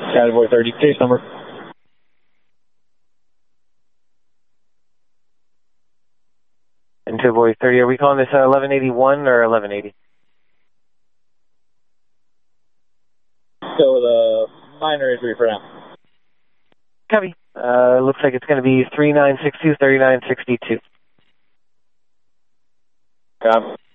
Category 30, case number. Category 30, are we calling this 1181 or 1180? So the minor injury for now. Copy. Looks like it's going to be 3962, 3962. Copy.